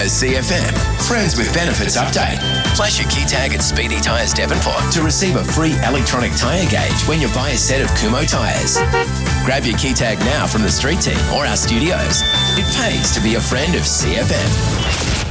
A CFM Friends with Benefits update. Flash your key tag at Speedy Tyres Devonport to receive a free electronic tyre gauge when you buy a set of Kumho tyres. Grab your key tag now from the street team or our studios. It pays to be a friend of CFM.